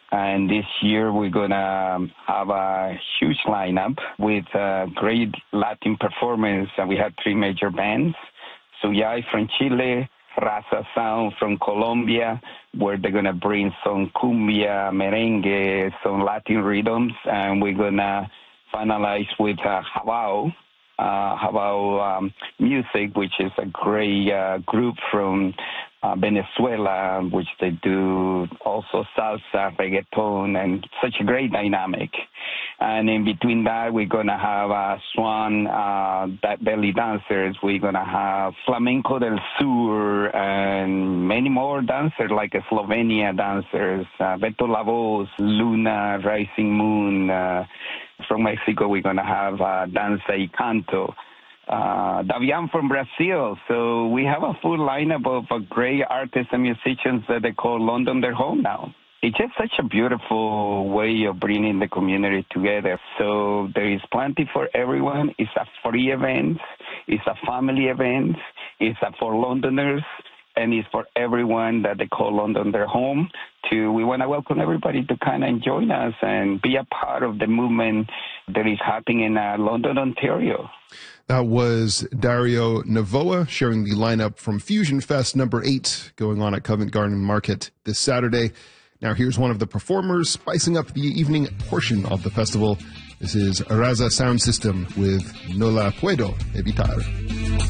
And this year we're going to have a huge lineup with great Latin performance. And we have three major bands. Suyai from Chile, Raza Sound from Colombia, where they're going to bring some cumbia, merengue, some Latin rhythms. And we're going to finalize with Habao Music, which is a great group from Venezuela, which they do also salsa, reggaeton, and such a great dynamic. And in between that, we're going to have Swan belly dancers. We're going to have Flamenco del Sur and many more dancers like Slovenia dancers, Beto La Voz, Luna, Rising Moon. From Mexico, we're going to have Danza y Canto. Davian from Brazil. So we have a full lineup of great artists and musicians that they call London their home now. It's just such a beautiful way of bringing the community together. So there is plenty for everyone. It's a free event. It's a family event. It's for Londoners. And it's for everyone that they call London their home. We want to welcome everybody to kind of join us and be a part of the movement that is happening in London, Ontario. That was Dario Novoa sharing the lineup from Fusion Fest number 8 going on at Covent Garden Market this Saturday. Now here's one of the performers spicing up the evening portion of the festival. This is Raza Sound System with No La Puedo Evitar.